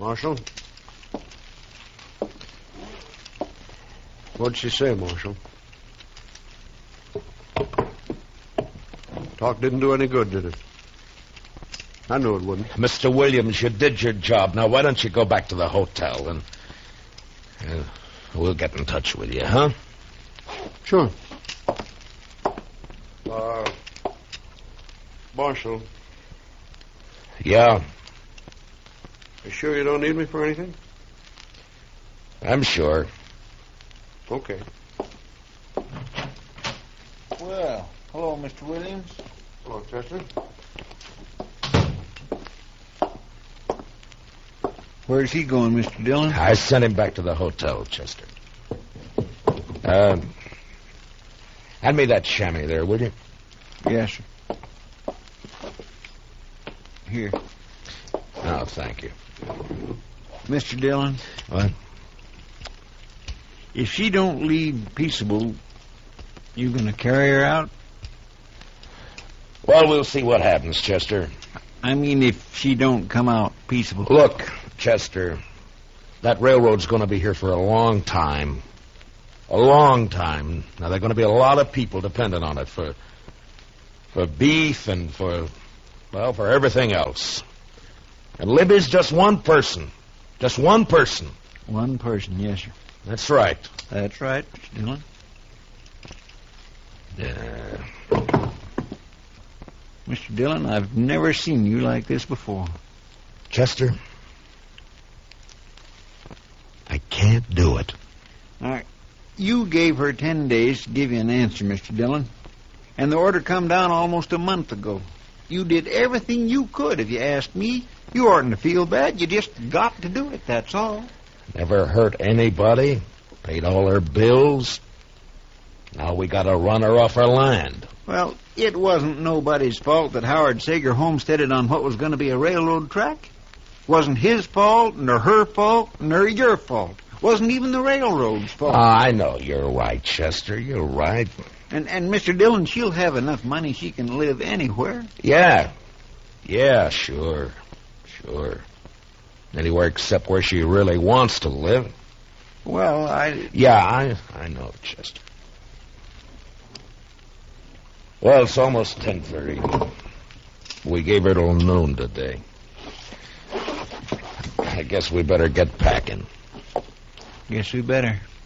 Marshal? What'd she say, Marshal? Talk didn't do any good, did it? I knew it wouldn't. Mr. Williams, you did your job. Now, why don't you go back to the hotel and we'll get in touch with you, huh? Sure. Marshal. Yeah. You sure you don't need me for anything? I'm sure. Okay. Well, hello, Mr. Williams. Hello, Chester. Where's he going, Mr. Dillon? I sent him back to the hotel, Chester. Hand me that chamois there, will you? Yes, sir. Here. Oh, thank you. Mr. Dillon, What? if she don't leave peaceable, you gonna carry her out? Well, we'll see what happens, Chester. I mean, if she don't come out peaceable. Look, Chester, that railroad's going to be here for a long time. A long time. Now, there are going to be a lot of people dependent on it for beef and for everything else. And Libby's just one person. Just one person. One person, yes, sir. That's right. That's right, Mr. Dillon. Mr. Dillon, I've never seen you like this before. Chester, I can't do it. All right. You gave her 10 days to give you an answer, Mr. Dillon. And the order come down almost a month ago. You did everything you could. If you asked me, you oughtn't to feel bad. You just got to do it, that's all. Never hurt anybody. Paid all her bills. Now we got to run her off her land. Well, it wasn't nobody's fault that Howard Sager homesteaded on what was going to be a railroad track. Wasn't his fault, nor her fault, nor your fault. Wasn't even the railroad's fault. I know you're right, Chester. You're right. And Mr. Dillon, she'll have enough money she can live anywhere. Yeah. Yeah, sure. Sure. Anywhere except where she really wants to live. Well, Yeah, I know, Chester. Well, it's almost 10:30. We gave her till noon today. I guess we better get packing. Guess we better.